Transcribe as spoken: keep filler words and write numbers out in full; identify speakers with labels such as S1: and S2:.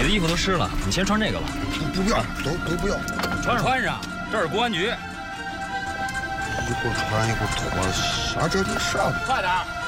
S1: 你的衣服都湿了，你先穿这个吧。
S2: 不不要，都都不要。
S1: 穿上，穿上，这是公安局。
S2: 一会儿穿一会儿脱，啥这这啥？
S1: 快点！